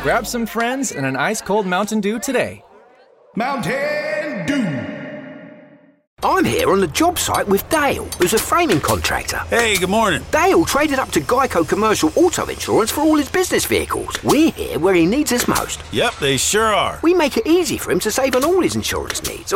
Grab some friends and an ice-cold Mountain Dew today. Mountain Dew. I'm here on the job site with Dale, who's a framing contractor. Hey, good morning. Dale traded up to Geico Commercial Auto Insurance for all his business vehicles. We're here where he needs us most. Yep, they sure are. We make it easy for him to save on all his insurance needs.